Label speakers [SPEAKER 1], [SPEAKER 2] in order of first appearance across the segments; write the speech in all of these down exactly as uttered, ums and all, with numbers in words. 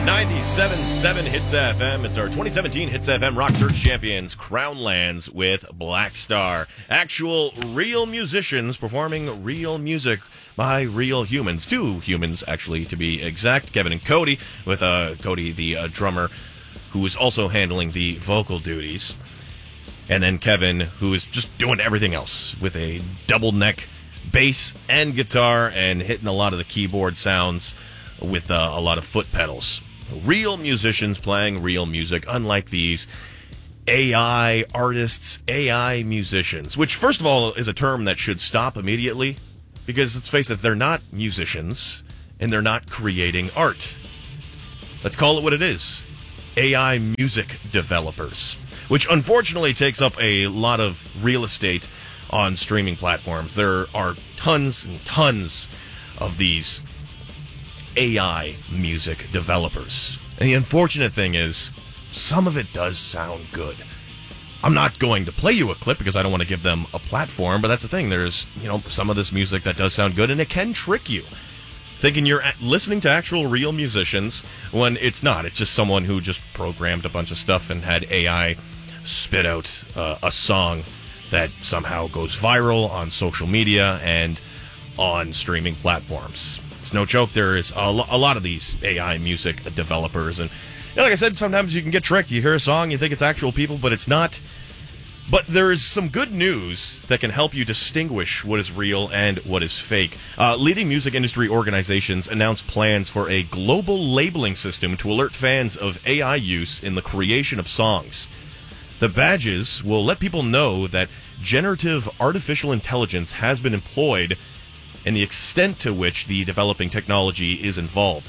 [SPEAKER 1] ninety-seven point seven Hits F M. It's our twenty seventeen Hits F M Rock Search Champions Crown Lands with Black Star. Actual real musicians performing real music by real humans. Two humans, actually, to be exact. Kevin and Cody, with uh, Cody, the uh, drummer, who is also handling the vocal duties. And then Kevin, who is just doing everything else with a double neck bass and guitar and hitting a lot of the keyboard sounds with uh, a lot of foot pedals. Real musicians playing real music, unlike these A I artists, A I musicians, which, first of all, is a term that should stop immediately, because, let's face it, they're not musicians, and they're not creating art. Let's call it what it is. A I music developers, which unfortunately takes up a lot of real estate on streaming platforms. There are tons and tons of these A I music developers. And the unfortunate thing is, some of it does sound good. I'm not going to play you a clip because I don't want to give them a platform, but that's the thing. There's, you know, some of this music that does sound good, and it can trick you, thinking you're listening to actual real musicians when it's not. It's just someone who just programmed a bunch of stuff and had A I spit out uh, a song that somehow goes viral on social media and on streaming platforms. It's no joke. There is a, lo- a lot of these A I music developers. And you know, like I said, sometimes you can get tricked. You hear a song, you think it's actual people, but it's not. But there is some good news that can help you distinguish what is real and what is fake. Uh, leading music industry organizations announced plans for a global labeling system to alert fans of A I use in the creation of songs. The badges will let people know that generative artificial intelligence has been employed and the extent to which the developing technology is involved.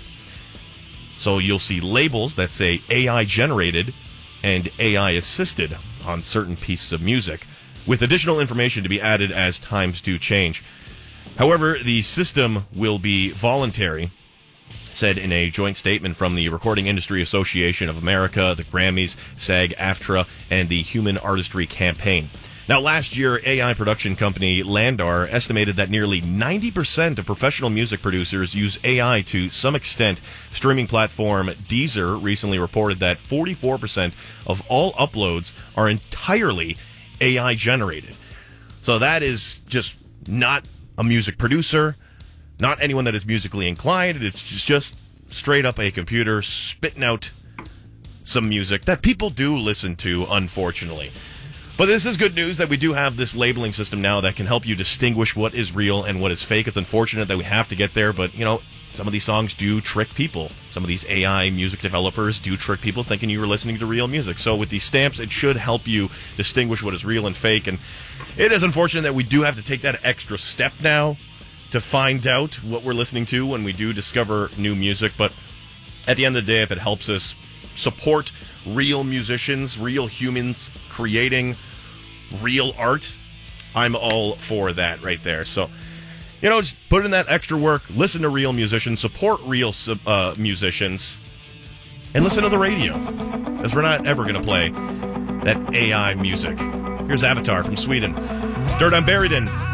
[SPEAKER 1] So you'll see labels that say A I generated and A I assisted on certain pieces of music, with additional information to be added as times do change. However, the system will be voluntary, said in a joint statement from the Recording Industry Association of America, the Grammys, SAG-AFTRA, and the Human Artistry Campaign. Now, last year, A I production company Landar estimated that nearly ninety percent of professional music producers use A I to some extent. Streaming platform Deezer recently reported that forty-four percent of all uploads are entirely A I generated. So that is just not a music producer, not anyone that is musically inclined. It's just straight up a computer spitting out some music that people do listen to, unfortunately. But this is good news that we do have this labeling system now that can help you distinguish what is real and what is fake. It's unfortunate that we have to get there, but, you know, some of these songs do trick people. Some of these A I music developers do trick people thinking you were listening to real music. So with these stamps, it should help you distinguish what is real and fake. And it is unfortunate that we do have to take that extra step now to find out what we're listening to when we do discover new music. But at the end of the day, if it helps us support real musicians, real humans creating real art, I'm all for that right there. So, you know, just put in that extra work, listen to real musicians, support real uh, musicians, and listen to the radio, because we're not ever going to play that A I music. Here's Avatar from Sweden. Dirt I'm Buried In.